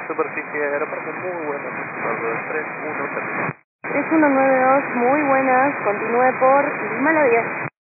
Superficie de aeropuerto muy buena, 3192, 3192, muy buenas, continúe por Lima la 10.